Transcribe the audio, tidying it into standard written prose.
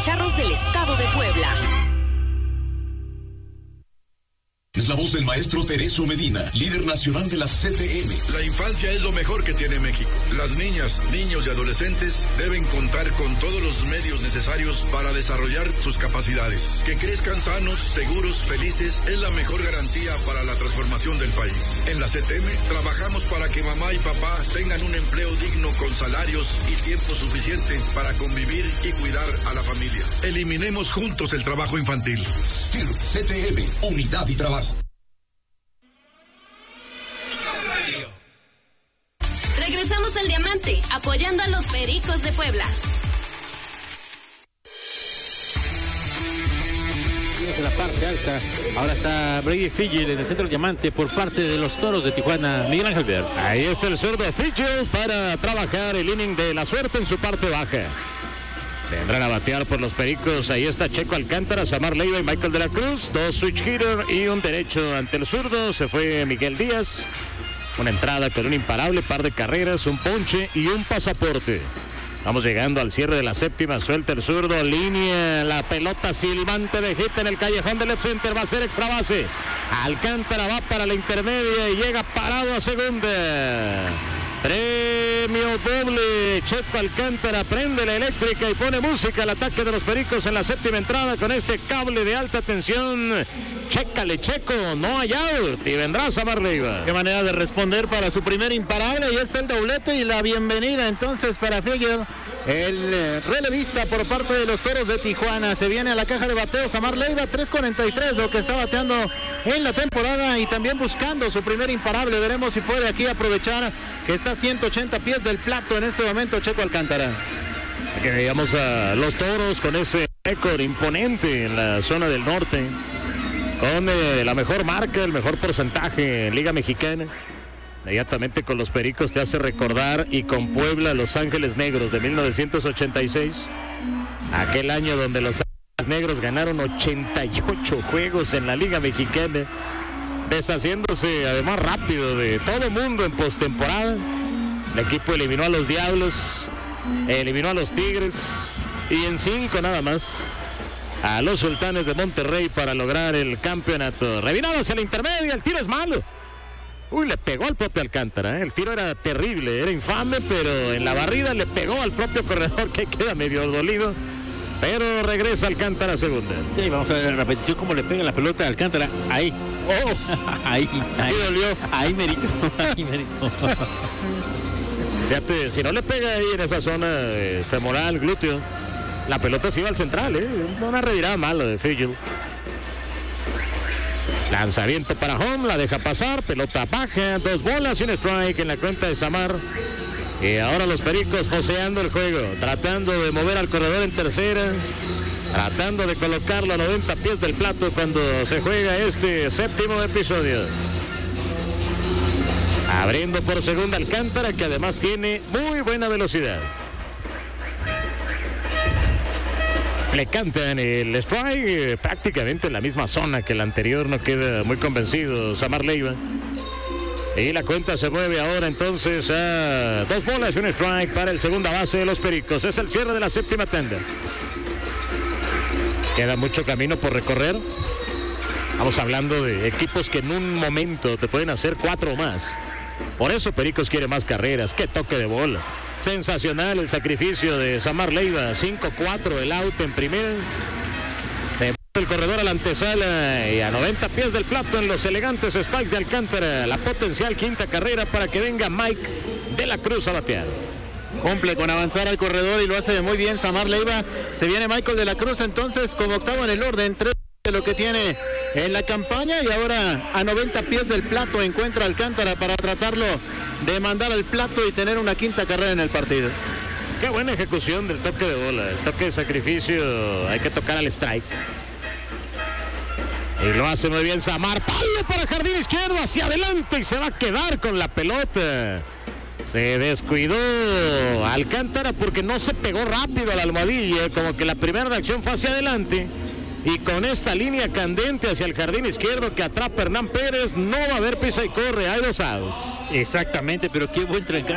Charros del Estado de Puebla. Es la voz del maestro Tereso Medina, líder nacional de la CTM. La infancia es lo mejor que tiene México. Las niñas, niños y adolescentes deben contar con todos los medios necesarios para desarrollar sus capacidades. Que crezcan sanos, seguros, felices es la mejor garantía para la transformación del país. En la CTM trabajamos para que mamá y papá tengan un empleo digno con salarios y tiempo suficiente para convivir y cuidar a la familia. Eliminemos juntos el trabajo infantil. STIR, CTM, Unidad y Trabajo. Regresamos al Diamante, apoyando a los Pericos de Puebla. De la parte alta, ahora está Brady Figel en el centro del Diamante por parte de los Toros de Tijuana. Miguel Ángel Ver. Ahí está el zurdo Figel para trabajar el inning de la suerte en su parte baja. Vendrán a batear por los Pericos. Ahí está Checo Alcántara, Samar Leiva y Michael de la Cruz. Dos switch hitter y un derecho ante el zurdo. Se fue Miguel Díaz. Una entrada con un imparable, par de carreras, un ponche y un pasaporte. Vamos llegando al cierre de la séptima. Suelta el zurdo, línea, la pelota silbante de hit en el callejón del left center. Va a ser extra base. Alcántara va para la intermedia y llega parado a segunda. Premio doble. Checo Alcántara prende la eléctrica y pone música al ataque de los Pericos en la séptima entrada con este cable de alta tensión. Chécale, Checo, no hay out y vendrá Samar Leiva. Qué manera de responder para su primer imparable. Y está el doblete y la bienvenida entonces para Figueroa, el relevista por parte de los Toros de Tijuana. Se viene a la caja de bateo Samar Leiva, 3.43, lo que está bateando en la temporada y también buscando su primer imparable. Veremos si puede aquí aprovechar que está a 180 pies del plato en este momento Checo Alcántara. Aquí veíamos a los Toros con ese récord imponente en la zona del norte, con la mejor marca, el mejor porcentaje en Liga Mexicana. Inmediatamente con los Pericos te hace recordar, y con Puebla, Los Ángeles Negros de 1986. Aquel año donde los Ángeles Negros ganaron 88 juegos en la Liga Mexicana, deshaciéndose además rápido de todo mundo en postemporada. El equipo eliminó a los Diablos, eliminó a los Tigres y en 5 nada más a los Sultanes de Monterrey para lograr el campeonato. Revirado hacia la intermedia, el tiro es malo. Uy, le pegó al propio Alcántara, ¿eh? El tiro era terrible, era infame, pero en la barrida le pegó al propio corredor, que queda medio dolido. Pero regresa Alcántara a segunda. Sí, vamos a ver la repetición, cómo le pega la pelota a Alcántara. Ahí. Oh, ahí dolió. Ahí merito. Ahí merito. Fíjate, si no le pega ahí en esa zona femoral, glúteo, la pelota se iba al central, una revirada mala de Figel. Lanzamiento para home, la deja pasar, pelota baja, 2 bolas y un strike en la cuenta de Samar. Y ahora los Pericos joseando el juego, tratando de mover al corredor en tercera, tratando de colocarlo a 90 pies del plato cuando se juega este séptimo episodio. Abriendo por segunda Alcántara, que además tiene muy buena velocidad. Le cantan el strike prácticamente en la misma zona que el anterior, no queda muy convencido Samar Leiva. Y la cuenta se mueve ahora entonces a 2 bolas y un strike para el segunda base de los Pericos. Es el cierre de la séptima tanda. Queda mucho camino por recorrer. Vamos hablando de equipos que en un momento te pueden hacer 4 o más. Por eso Pericos quiere más carreras. ¡Qué toque de bola! Sensacional el sacrificio de Samar Leiva. 5-4 el out en primera. Se el corredor a la antesala y a 90 pies del plato en los elegantes spikes de Alcántara. La potencial quinta carrera para que venga Mike de la Cruz a batear. Cumple con avanzar al corredor y lo hace muy bien Samar Leiva. Se viene Michael de la Cruz entonces como octavo en el orden. 3 de lo que tiene en la campaña, y ahora a 90 pies del plato encuentra Alcántara para tratarlo de mandar al plato y tener una quinta carrera en el partido. Qué buena ejecución del toque de bola, el toque de sacrificio. Hay que tocar al strike. Y lo hace muy bien Samar. Palo para jardín izquierdo, hacia adelante, y se va a quedar con la pelota. Se descuidó Alcántara porque no se pegó rápido a la almohadilla, como que la primera reacción fue hacia adelante. Y con esta línea candente hacia el jardín izquierdo que atrapa Hernán Pérez, no va a haber pisa y corre, hay 2 outs. Exactamente, pero qué buen trancazo